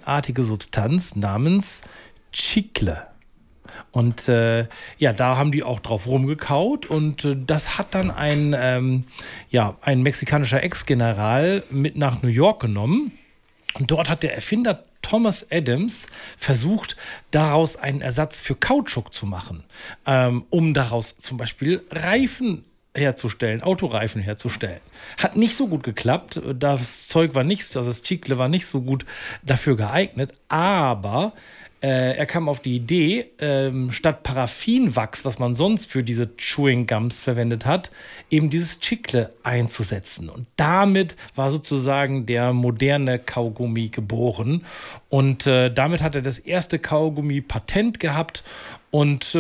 eigenartige Substanz namens Chicle. Und da haben die auch drauf rumgekaut und das hat dann ein mexikanischer Ex-General mit nach New York genommen. Und dort hat der Erfinder Thomas Adams versucht, daraus einen Ersatz für Kautschuk zu machen, um daraus zum Beispiel Reifen herzustellen, Autoreifen herzustellen. Hat nicht so gut geklappt. Das Zeug war nicht, also das Chicle war nicht so gut dafür geeignet, aber er kam auf die Idee, statt Paraffinwachs, was man sonst für diese Chewing Gums verwendet hat, eben dieses Chicle einzusetzen. Und damit war sozusagen der moderne Kaugummi geboren. Und damit hat er das erste Kaugummi-Patent gehabt und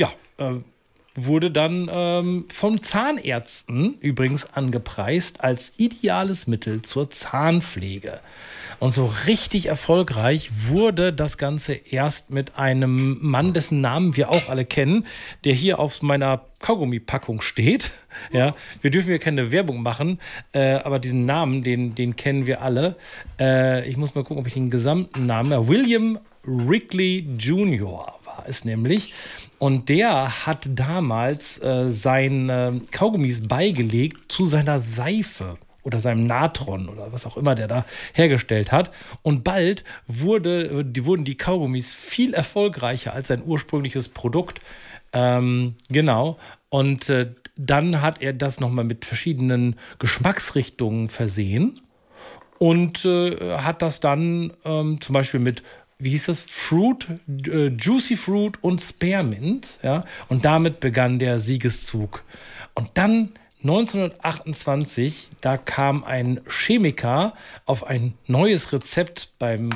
wurde dann von Zahnärzten übrigens angepreist als ideales Mittel zur Zahnpflege. Und so richtig erfolgreich wurde das Ganze erst mit einem Mann, dessen Namen wir auch alle kennen, der hier auf meiner Kaugummi-Packung steht. Ja, wir dürfen hier keine Werbung machen, aber diesen Namen, den kennen wir alle. Ich muss mal gucken, ob ich den gesamten Namen... William Wrigley Jr. war es nämlich. Und der hat damals seine Kaugummis beigelegt zu seiner Seife oder seinem Natron oder was auch immer der da hergestellt hat. Und bald wurden die Kaugummis viel erfolgreicher als sein ursprüngliches Produkt. Genau. Und dann hat er das nochmal mit verschiedenen Geschmacksrichtungen versehen und hat das dann zum Beispiel mit, wie hieß das? Juicy Fruit und Spearmint. Ja? Und damit begann der Siegeszug. Und dann 1928, da kam ein Chemiker auf ein neues Rezept beim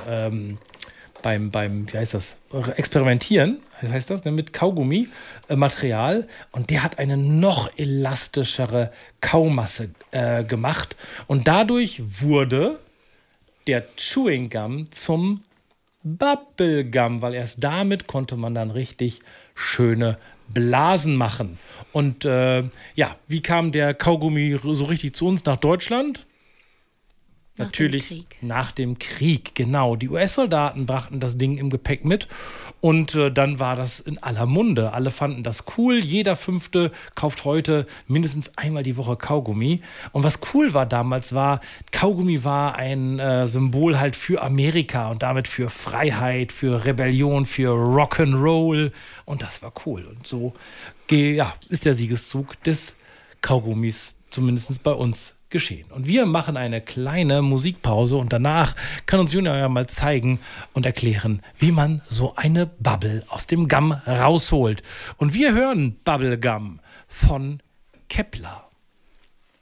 wie heißt das? Experimentieren, heißt das, ne? Mit Kaugummi-Material. Und der hat eine noch elastischere Kaumasse gemacht. Und dadurch wurde der Chewing Gum zum Bubblegum, weil erst damit konnte man dann richtig schöne Blasen machen. Und wie kam der Kaugummi so richtig zu uns nach Deutschland? Natürlich nach dem Krieg, genau. Die US-Soldaten brachten das Ding im Gepäck mit und dann war das in aller Munde. Alle fanden das cool. Jeder Fünfte kauft heute mindestens einmal die Woche Kaugummi. Und was cool war damals Kaugummi war ein Symbol halt für Amerika und damit für Freiheit, für Rebellion, für Rock'n'Roll. Und das war cool. Und so ist der Siegeszug des Kaugummis zumindest bei uns geschehen. Und wir machen eine kleine Musikpause und danach kann uns Junior ja mal zeigen und erklären, wie man so eine Bubble aus dem Gum rausholt. Und wir hören Bubblegum von Kepler.